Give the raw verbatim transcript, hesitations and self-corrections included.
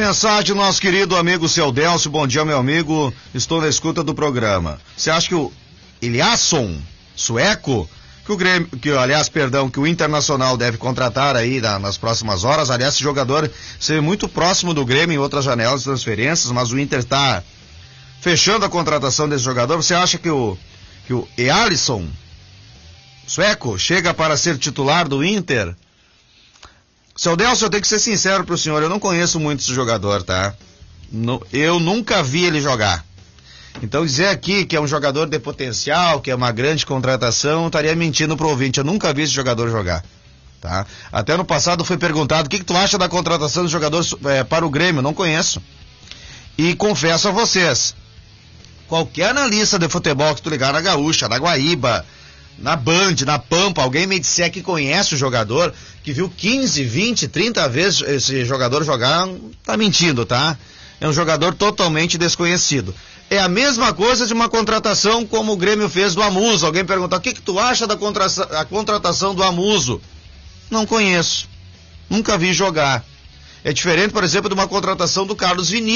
mensagem do nosso querido amigo Seu Delcio. Bom dia, meu amigo. Estou na escuta do programa. Você acha que o Eliasson, sueco, que o Grêmio, que, aliás, perdão, que o Internacional deve contratar aí na, nas próximas horas? Aliás, esse jogador seria muito próximo do Grêmio em outras janelas de transferências, mas o Inter está fechando a contratação desse jogador. Você acha que o, que o Eliasson, sueco, chega para ser titular do Inter? Seu Delcio, eu tenho que ser sincero pro senhor, eu não conheço muito esse jogador, tá? No, eu nunca vi ele jogar. Então dizer aqui que é um jogador de potencial, que é uma grande contratação, eu estaria mentindo pro ouvinte. Eu nunca vi esse jogador jogar, tá? Até no passado foi perguntado o que, que tu acha da contratação do jogador é, para o Grêmio. Eu não conheço. E confesso a vocês, qualquer analista de futebol que tu ligar na Gaúcha, na Guaíba, na Band, na Pampa, alguém me disser que conhece o jogador, que viu quinze, vinte, trinta vezes esse jogador jogar, tá mentindo, tá? É um jogador totalmente desconhecido. É a mesma coisa de uma contratação como o Grêmio fez do Amuso. Alguém perguntou, o que que tu acha da contra- a contratação do Amuso? Não conheço. Nunca vi jogar. É diferente, por exemplo, de uma contratação do Carlos Vinícius.